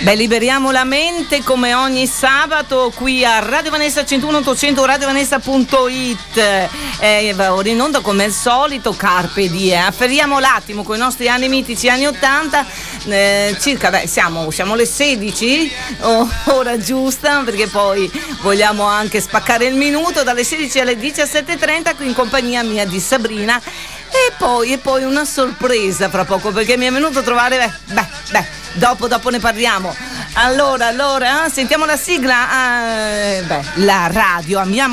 Beh, liberiamo la mente come ogni sabato qui a Radio Vanessa 101 800 radiovanessa.it. Ora in onda come al solito Carpe Diem. Afferriamo l'attimo con i nostri anni mitici, anni 80, circa, siamo alle 16, ora giusta, perché poi vogliamo anche spaccare il minuto dalle 16 alle 17:30 qui in compagnia mia di Sabrina. E poi una sorpresa fra poco, perché mi è venuto a trovare, dopo ne parliamo. Allora, sentiamo la sigla. La radio, amiamo